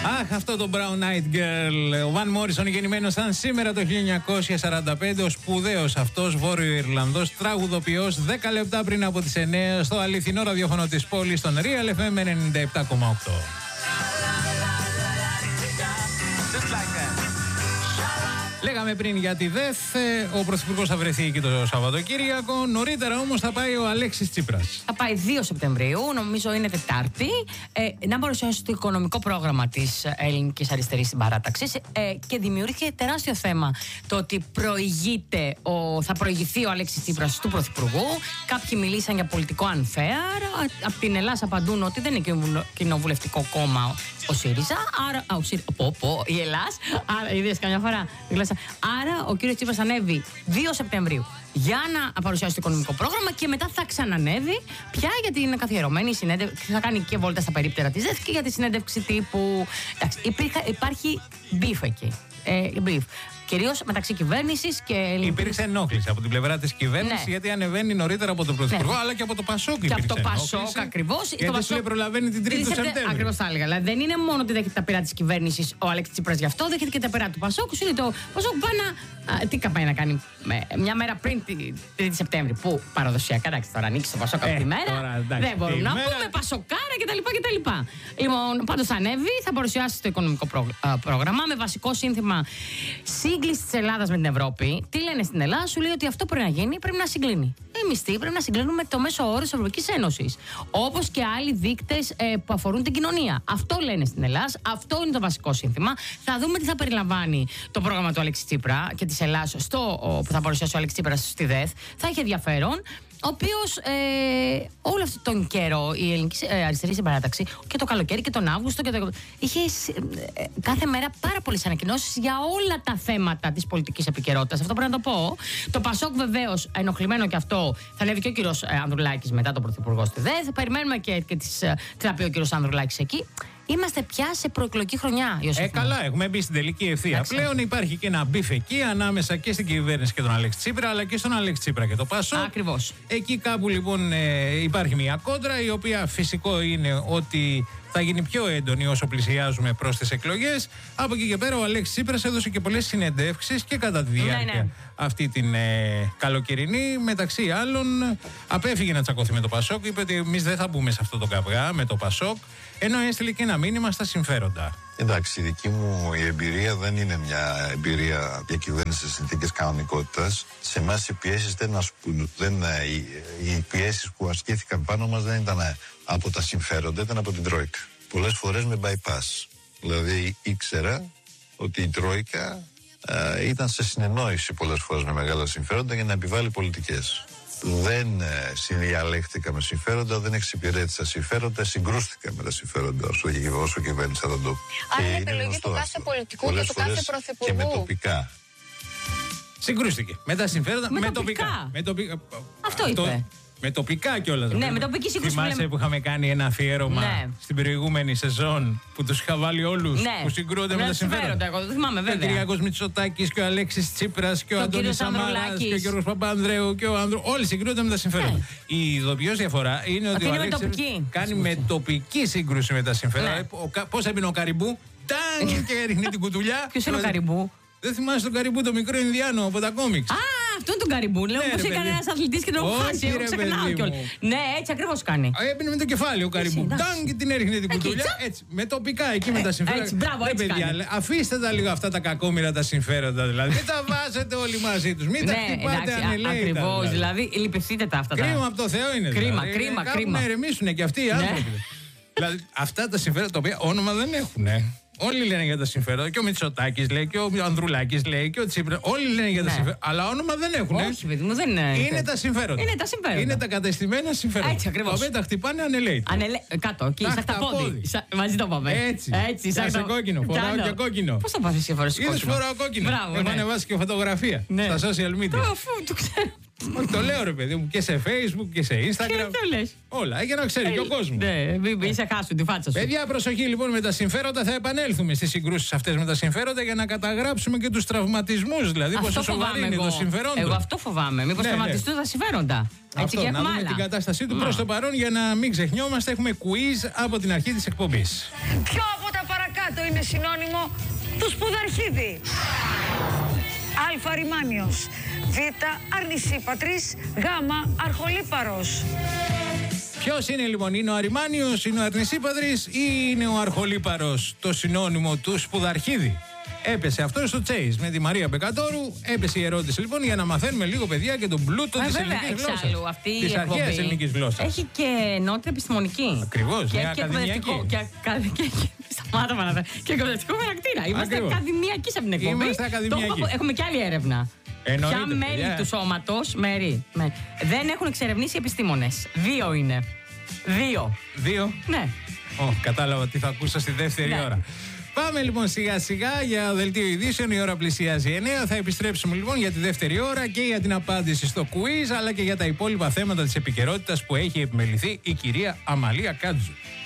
Αχ, αυτό το Brown Eyed Girl. Ο Βαν Μόρισον, γεννημένος σαν σήμερα το 1945, ο σπουδαίος αυτός Βόρειο Ιρλανδός τραγουδοποιός, 10 λεπτά πριν από τις 9 στο αληθινό ραδιόφωνο της πόλης, στον Real FM 97,8. Λέγαμε πριν για τη ΔΕΘ, ο Πρωθυπουργός θα βρεθεί εκεί το Σαββατοκύριακο. Νωρίτερα όμως θα πάει ο Αλέξης Τσίπρας. Θα πάει 2 Σεπτεμβρίου, νομίζω είναι Τετάρτη, να παρουσιάσει το οικονομικό πρόγραμμα της Ελληνικής Αριστερής Συμπαράταξης και δημιουργήθηκε τεράστιο θέμα το ότι θα προηγηθεί ο Αλέξης Τσίπρας του Πρωθυπουργού. Κάποιοι μιλήσαν για πολιτικό unfair. Από την Ελλάδα απαντούν ότι δεν είναι κοινοβουλευτικό κόμμα ο ΣΥΡΙΖΑ. Άρα. Η Ελλάς. Άρα, είδες καμιά φορά. Άρα ο κύριος Τσίπρας ανέβει 2 Σεπτεμβρίου για να παρουσιάσει το οικονομικό πρόγραμμα και μετά θα ξανανέβει πια για την καθιερωμένη συνέντευξη. Θα κάνει και βόλτα στα περίπτερα της ΔΕΘ και για τη συνέντευξη τύπου. Εντάξει, υπάρχει beef εκεί. Κυρίως μεταξύ κυβέρνησης και ελληνικής. Υπήρξε ενόχληση από την πλευρά της κυβέρνησης, γιατί ανεβαίνει νωρίτερα από τον Πρωθυπουργό, αλλά και από το ΠΑΣΟΚ. Και από το ΠΑΣΟΚ ακριβώς. Γιατί σου λέει προλαβαίνει την 3η του Σεπτέμβρη. Ακριβώς θα έλεγα. Δηλαδή δεν είναι μόνο ότι δέχεται τα πειρά της κυβέρνησης ο Αλέξης Τσίπρας γι' αυτό, δέχεται και τα πειρά του ΠΑΣΟΚ. Σου λέει το ΠΑΣΟΚ τι πάει να κάνει μια μέρα πριν την 3η Σεπτέμβρη. Που παραδοσιακά, εντάξει, τώρα ανοίξει το ΠΑΣΟΚ από τη μέρα. Δεν μπορούμε να πούμε ΠΑΣΟΚάρα κτλ. Λοιπόν, πάντως θα ανέβει, θα παρουσιάσει το οικονομικό πρόγραμμα με βασικό σύνθημα σύγκληση της Ελλάδας με την Ευρώπη. Τι λένε στην Ελλάδα, σου λέει ότι αυτό πρέπει να γίνει, πρέπει να συγκλίνει. Οι μισθοί πρέπει να συγκλίνουν με το μέσο όρο της Ευρωπαϊκής Ένωσης. Όπως και άλλοι δείκτες που αφορούν την κοινωνία. Αυτό λένε στην Ελλάδα, αυτό είναι το βασικό σύνθημα. Θα δούμε τι θα περιλαμβάνει το πρόγραμμα του Αλέξη Τσίπρα και της Ελλάδας που θα παρουσιάσει ο Αλέξη Τσίπρας στη ΔΕΘ. Θα έχει ενδιαφέρον. Ο οποίος όλο αυτόν τον καιρό η Ελληνική Αριστερή Συμπαράταξη και το καλοκαίρι και τον Αύγουστο είχε κάθε μέρα πάρα πολλές ανακοινώσεις για όλα τα θέματα της πολιτικής επικαιρότητας. Αυτό πρέπει να το πω. Το ΠΑΣΟΚ βεβαίως, ενοχλημένο και αυτό, θα ανέβει και ο κύριος Ανδρουλάκης μετά τον Πρωθυπουργό στη ΔΕΘ. Περιμένουμε και τι θα πει ο κύριος Ανδρουλάκης εκεί. Είμαστε πια σε προεκλογική χρονιά, Ιωσήφ. Καλά, έχουμε μπει στην τελική ευθεία. Πλέον υπάρχει και ένα μπιφ εκεί ανάμεσα και στην κυβέρνηση και τον Αλέξη Τσίπρα, αλλά και στον Αλέξη Τσίπρα και το ΠΑΣΟΚ. Ακριβώς. Εκεί κάπου λοιπόν υπάρχει μια κόντρα, η οποία φυσικό είναι ότι θα γίνει πιο έντονη όσο πλησιάζουμε προς τις εκλογές. Από εκεί και πέρα ο Αλέξης Τσίπρας έδωσε και πολλές συνεντεύξεις και κατά τη διάρκεια αυτή την καλοκαιρινή. Μεταξύ άλλων, απέφυγε να τσακωθεί με το ΠΑΣΟΚ. Είπε ότι εμείς δεν θα μπούμε σε αυτό το καυγά με το ΠΑΣΟΚ. Ενώ έστειλε και ένα μήνυμα στα συμφέροντα. Εντάξει, η δική μου η εμπειρία δεν είναι μια εμπειρία διακυβέρνηση σε συνθήκες κανονικότητας. Σε εμάς οι πιέσεις οι πιέσεις που ασκήθηκαν πάνω μας δεν ήταν από τα συμφέροντα, ήταν από την Τρόικα. Πολλές φορές με bypass. Δηλαδή ήξερα ότι η Τρόικα ήταν σε συνεννόηση πολλές φορές με μεγάλα συμφέροντα για να επιβάλλει πολιτικές. Δεν συνδιαλέχτηκα με συμφέροντα, δεν εξυπηρέτησα συμφέροντα, συγκρούστηκα με τα συμφέροντα όσο κυβέρνησα τον τόπο. Άρα είναι επιλογή του κάθε πολιτικού και του κάθε πρωθυπουργού. Και με τοπικά. Συγκρούστηκε. Με τα συμφέροντα, με τοπικά. Αυτό είπε. Με τοπικά κιόλας. Ναι, με τοπική σύγκρουση. Θυμάσαι που είχαμε κάνει ένα αφιέρωμα στην προηγούμενη σεζόν που τους είχα βάλει όλους που συγκρούονται με τα συμφέροντα. Εγώ το θυμάμαι, βέβαια. Και ο Κυριάκος Μητσοτάκης και ο Αλέξης Τσίπρας και ο Αντώνης Σαμαράς και ο Γιώργος Παπανδρέου και ο Άνδρου. Όλοι συγκρούονται με τα συμφέροντα. Η ειδοποιώς διαφορά είναι ότι ο Αλέξης κάνει με τοπική σύγκρουση με τα συμφέροντα. Πώς έμπαινε ο Καριμπού, και έριχνε την κουτουλιά. Ποιος είναι ο Καριμπού? Δεν θυμάσαι τον Καριμπού, το μικρό Ινδιάνο από τα κόμιξ? Αυτό είναι τον Καριμπού. Λέω πως έκανε ένας αθλητής και τον χάσει. Εγώ ξεχνάω κιόλας. Ναι, έτσι ακριβώς κάνει. Έμπαινε με το κεφάλι ο Καριμπού. Και την έριχνε την κουτουλιά. Έτσι, με τοπικά εκεί με τα συμφέροντα. Έτσι, μπράβο, έτσι κάνει. Αφήστε τα λίγο αυτά τα κακόμοιρα τα συμφέροντα δηλαδή. Μην τα βάζετε όλοι μαζί τους. Μην τα χτυπάτε ανελαίητα. Ακριβώς, δηλαδή λυπηθείτε τα αυτά. Κρίμα από το Θεό είναι. Κρίμα. Να ερεμήσουν και αυτοί οι άνθρωποι. Δηλαδή αυτά τα συμφέροντα τα οποία όνομα δεν έχουν. Όλοι λένε για τα συμφέροντα. Και ο Μητσοτάκης λέει, και ο Ανδρουλάκης λέει, και ο Τσίπρας. Όλοι λένε για τα συμφέροντα. Αλλά όνομα δεν έχουν. Όχι, παιδί μου, δεν είναι. Είναι τα συμφέροντα. Είναι τα κατεστημένα συμφέροντα. Έτσι ακριβώς. Τα οποία τα χτυπάνε ανελαίητα. Κάτω, εκεί, σαν τα πόδι. Μαζί το πάμε. Έτσι, σαν σε κόκκινο. Φοράω και κόκκινο. Πώς το πάθεις και φορές κόκκινο? Είδες, φοράω κόκκινο. Έχω ανεβάσει και φωτογραφία στα social media. Αφού το ξέρω. Το λέω ρε παιδί μου και σε Facebook και σε Instagram. Και το λες. Όλα, για να ξέρει και ο κόσμος. Ναι, είσαι χάσου τη φάτσα σου. Παιδιά, προσοχή λοιπόν με τα συμφέροντα. Θα επανέλθουμε στις συγκρούσεις αυτές με τα συμφέροντα για να καταγράψουμε και τους τραυματισμούς. Δηλαδή, πόσο σοβαρή είναι το συμφέρον. Εγώ αυτό φοβάμαι. Μήπως τραυματιστούν τα συμφέροντα. Έτσι και να δούμε την κατάστασή του. Προς το παρόν, για να μην ξεχνιόμαστε, έχουμε quiz από την αρχή της εκπομπής. Ποιο από τα παρακάτω κάτω είναι συνώνυμο του σπουδαρχίδι. Α. Ρημάνιος. Β. Αρνησίπατρης. Γ. Αρχολύπαρος. Ποιος είναι λοιπόν, είναι ο Αρημάνιος, είναι ο Αρνησίπατρης ή είναι ο Αρχολύπαρος, το συνώνυμο του σπουδαρχίδι? Έπεσε αυτό στο Chase με τη Μαρία Μπεκατόρου. Έπεσε η ερώτηση λοιπόν για να μαθαίνουμε λίγο, παιδιά, και τον πλούτο της ελληνικής γλώσσας. Της αρχαίας ελληνικής γλώσσας. Έχει και νότια επιστημονική. Ακριβώς, μια ακαδημιακή. Σταμάτα να και εκπαιδευτικό χαρακτήρα. Είμαστε ακαδημιακοί σε αυτήν την εκπομπή. Είμαστε ακαδημιακοί. Έχουμε και άλλη έρευνα. Ποια μέλη του σώματος δεν έχουν εξερευνήσει επιστήμονες? 2 είναι. 2. Ναι. Κατάλαβα τι θα ακούσα στη δεύτερη ώρα. Πάμε λοιπόν σιγά σιγά για δελτίο ειδήσεων. Η ώρα πλησιάζει 9. Θα επιστρέψουμε λοιπόν για τη δεύτερη ώρα και για την απάντηση στο quiz, αλλά και για τα υπόλοιπα θέματα της επικαιρότητας που έχει επιμεληθεί η κυρία Αμαλία Κάτζου.